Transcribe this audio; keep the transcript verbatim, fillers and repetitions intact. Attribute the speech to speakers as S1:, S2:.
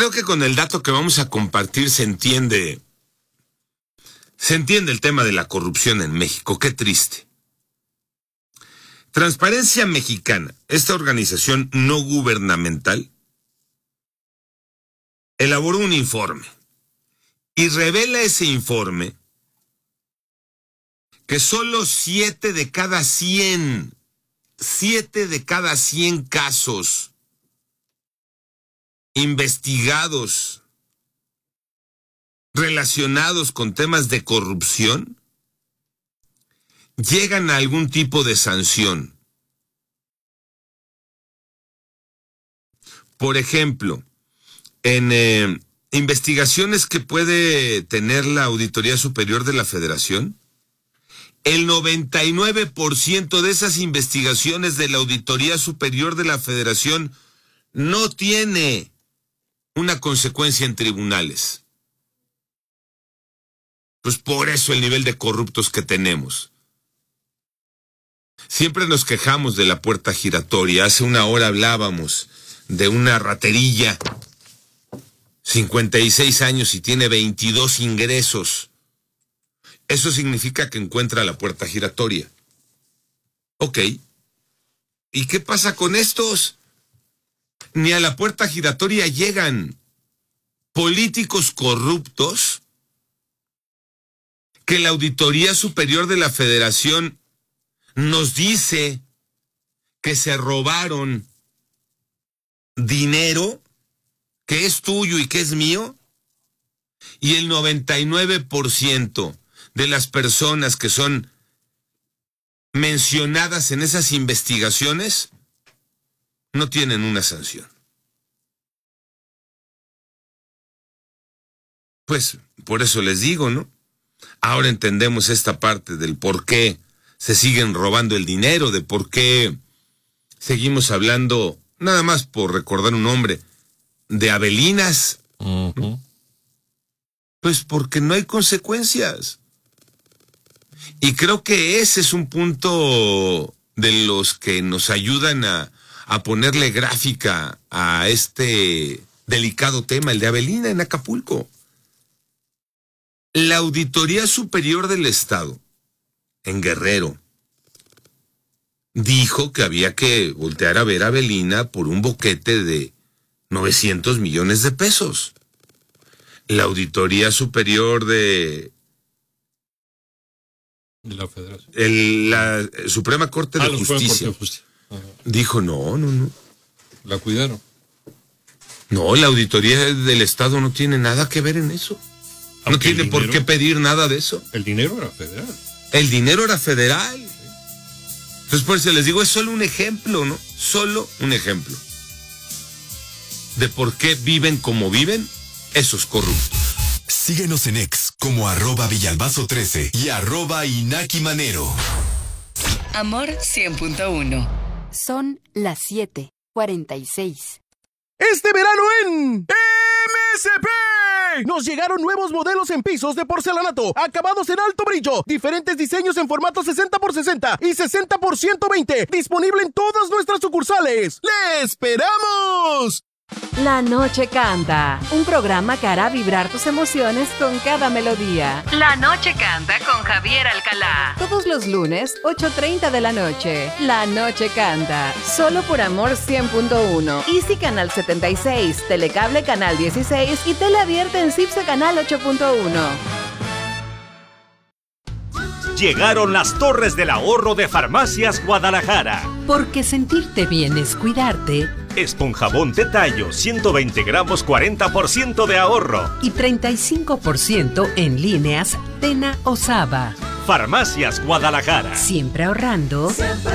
S1: creo que con el dato que vamos a compartir se entiende, se entiende el tema de la corrupción en México. Qué triste. Transparencia Mexicana, esta organización no gubernamental, elaboró un informe y revela ese informe que solo siete de cada cien, siete de cada cien casos investigados relacionados con temas de corrupción llegan a algún tipo de sanción. Por ejemplo, en eh, investigaciones que puede tener la Auditoría Superior de la Federación, el noventa y nueve por ciento de esas investigaciones de la Auditoría Superior de la Federación no tiene una consecuencia en tribunales. Pues por eso el nivel de corruptos que tenemos. Siempre nos quejamos de la puerta giratoria. Hace una hora hablábamos de una raterilla, cincuenta y seis años y tiene veintidós ingresos. Eso significa que encuentra la puerta giratoria. Ok. ¿Y qué pasa con estos? Ni a la puerta giratoria llegan. Políticos corruptos que la Auditoría Superior de la Federación nos dice que se robaron dinero que es tuyo y que es mío, y el noventa y nueve por ciento de las personas que son mencionadas en esas investigaciones no tienen una sanción. Pues por eso les digo, ¿no? Ahora entendemos esta parte del por qué se siguen robando el dinero, de por qué seguimos hablando, nada más por recordar un nombre, de Avelinas. Uh-huh. Pues porque no hay consecuencias. Y creo que ese es un punto de los que nos ayudan a, a ponerle gráfica a este delicado tema, el de Avelina en Acapulco. La Auditoría Superior del Estado, en Guerrero, dijo que había que voltear a ver a Avelina por un boquete de novecientos millones de pesos. La Auditoría Superior de...
S2: de la Federación.
S1: El, la Suprema Corte de
S2: ah,
S1: Justicia.
S2: Corte de Justicia.
S1: Dijo, no, no, no.
S2: La cuidaron.
S1: No, la Auditoría del Estado no tiene nada que ver en eso. No tiene dinero, por qué pedir nada de eso.
S2: El dinero era federal.
S1: El dinero era federal. Sí. Entonces, por eso les digo, es solo un ejemplo, ¿no? Solo un ejemplo de por qué viven como viven esos corruptos.
S3: Síguenos en X como arroba Villalbazo trece y arroba Inaki Manero.
S4: Amor cien punto uno.
S5: Son las siete cuarenta y seis.
S6: Este verano en M S P nos llegaron nuevos modelos en pisos de porcelanato, acabados en alto brillo, diferentes diseños en formato sesenta por sesenta y sesenta por ciento veinte, disponible en todas nuestras sucursales. ¡Le esperamos!
S7: La Noche Canta, un programa que hará vibrar tus emociones con cada melodía.
S4: La Noche Canta con Javier Alcalá.
S7: Todos los lunes, ocho treinta de la noche. La Noche Canta, solo por Amor cien punto uno. Easy Canal setenta y seis, Telecable Canal dieciséis y Tele Abierta en Cipse Canal ocho punto uno.
S8: Llegaron las Torres del Ahorro de Farmacias Guadalajara.
S9: Porque sentirte bien es cuidarte.
S8: Esponjabón de tallo, ciento veinte gramos, cuarenta por ciento de ahorro.
S9: Y treinta y cinco por ciento en líneas Tena o Saba.
S8: Farmacias Guadalajara.
S9: Siempre ahorrando.
S10: Siempre